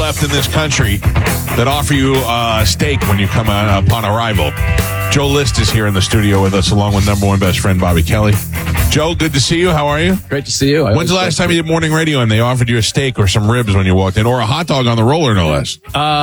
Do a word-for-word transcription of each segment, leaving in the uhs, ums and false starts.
left in this country that offer you a steak when you come uh, upon arrival. Joe List is here in the studio with us, along with number one best friend, Bobby Kelly. Joe, good to see you. How are you? Great to see you. I When's the last time you did morning radio and they offered you a steak or some ribs when you walked in, or a hot dog on the roller, no less?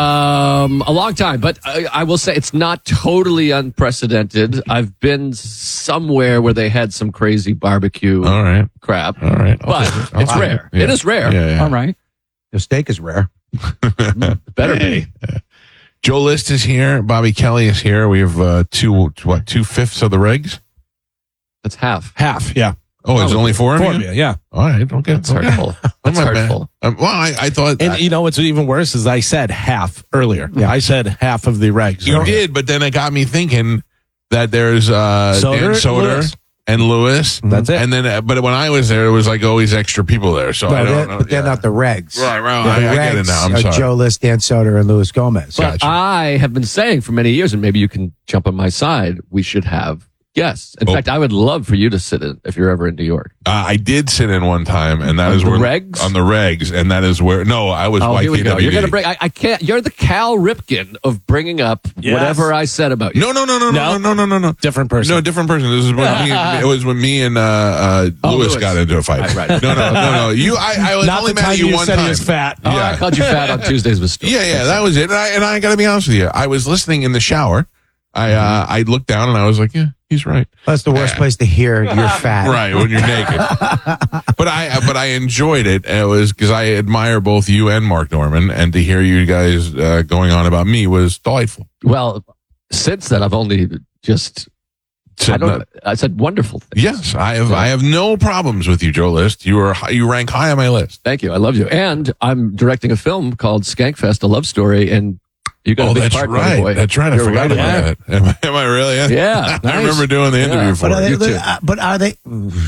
Um, a long time, but I, I will say it's not totally unprecedented. I've been somewhere where they had some crazy barbecue All right. crap. All right. But Okay. it's All right. rare. Yeah. It is rare. Yeah, yeah. All right. The steak is rare. Better be. Joe List is here. Bobby Kelly is here. We have uh, two, what, two fifths of the regs? That's half. Half, yeah. Oh, it's only four of Four you? of you, yeah. All right. Okay. That's okay. hurtful. That's Oh, my bad. hurtful. Um, well, I, I thought. And I- you know what's even worse is I said half earlier. Yeah, I said half of the regs. You did, but then it got me thinking that there's uh, Soder, Dan Soder Lewis. and Lewis. That's it. And then, uh, but when I was there, it was like always extra people there. So I No, don't they're, know. but they're Yeah. not the regs. Right, right. The I, I get regs it now. I'm are sorry. Joe List, Dan Soder, and Louis Gomez. But I have been saying for many years, and maybe you can jump on my side, we should have guests. In Oh. fact, I would love for you to sit in if you're ever in New York. Uh, I did sit in one time, and that On is the where regs? on the regs, and that is where. No, I was Oh, Y here we K go. W D. You're gonna bring. I, I can't. You're the Cal Ripken of bringing up Yes. whatever I said about you. No, no, no, no, no, no, no, no, no. Different person. No, different person. This is when me, it was when me and uh, uh, Oh, Lewis, Lewis. got into a fight. Right, right. No, no, no, no. You, I, I was Not only the mad at time you you one said time. he was fat. Oh, Yeah. I called you fat on Tuesdays with Stu. Yeah, yeah, that was it. And I, and I got to be honest with you, I was listening in the shower. I uh, I looked down and I was like, yeah, he's right. That's the worst Yeah. place to hear you're fat. Right, when you're naked. But I but I enjoyed it. And it was because I admire both you and Mark Norman, and to hear you guys uh, going on about me was delightful. Well, since then, I've only just. Said I don't. not- I said wonderful things. Yes, I have. I have no problems with you, Joe List. You are hi- you rank high on my list. Thank you. I love you. And I'm directing a film called Skankfest, a love story, and you got Oh, a big that's part, right. buddy boy. That's right. I You're forgot right about that. Am I, am I really? Yeah, I nice. remember doing the interview Yeah. for But are it. they, You too. uh, but are they?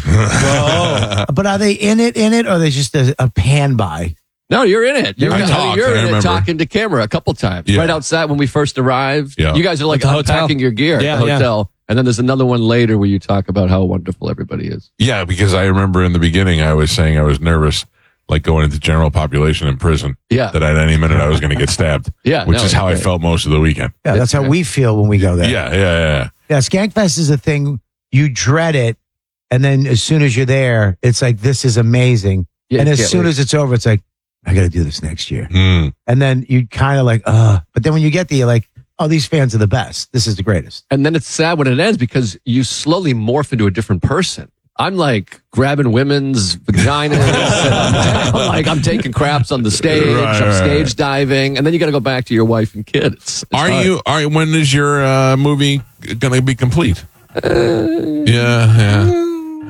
but are they in it? In it, or are they just a, a pan by? No, you're in it. You're, I I mean, talked, you're I in it remember. talking to camera a couple times. Yeah. Right outside when we first arrived. Yeah. You guys are like At the hotel. unpacking your gear Yeah, at the yeah. hotel. And then there's another one later where you talk about how wonderful everybody is. Yeah, because I remember in the beginning I was saying I was nervous, like going into general population in prison. Yeah. That at any minute I was going to get stabbed. Yeah, which no, is how I right. felt most of the weekend. Yeah, that's how we feel when we go there. Yeah, yeah, yeah. Yeah, Skankfest is a thing you dread it, and then as soon as you're there, it's like this is amazing. Yeah, and you as can't soon wait. as it's over, it's like I got to do this next year. Mm. And then you kind of like, uh, but then when you get there, you're like, oh, these fans are the best. This is the greatest. And then it's sad when it ends because you slowly morph into a different person. I'm like grabbing women's vaginas. and I'm like, I'm taking craps on the stage. Right, I'm right, stage right. diving. And then you got to go back to your wife and kids. It's, it's Are hard. you? Are when is your uh, movie going to be complete? Uh, yeah, yeah.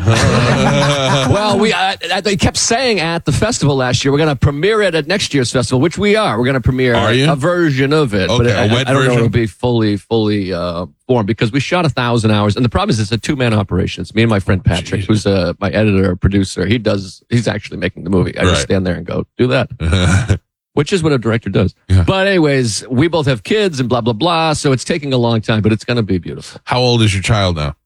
Well, we uh, uh, they kept saying at the festival last year we're going to premiere it at next year's festival, which we are. We're going to premiere Are you? a version of it, but Okay, I, a wet I don't know version? if it'll be fully, fully uh, formed because we shot a thousand hours, and the problem is it's a two man operation. It's me and my friend Patrick, who's uh, my editor, producer. He does. He's actually making the movie. I Right. just stand there and go do that. Which is what a director does. Yeah. But anyways, we both have kids and blah, blah, blah. So it's taking a long time, but it's going to be beautiful. How old is your child now?